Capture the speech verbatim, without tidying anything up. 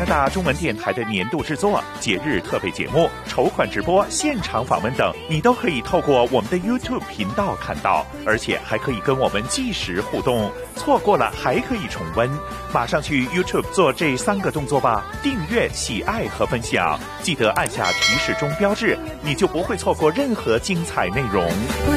拿大中文电台的年度制作、节日特备节目、筹款直播、现场访问等，你都可以透过我们的 YouTube 频道看到，而且还可以跟我们即时互动。错过了还可以重温，马上去 YouTube 做这三个动作吧：订阅、喜爱和分享，记得按下提示钟标志，你就不会错过任何精彩内容。